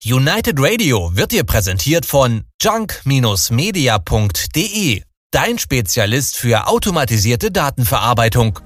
United Radio wird dir präsentiert von junk-media.de, dein Spezialist für automatisierte Datenverarbeitung.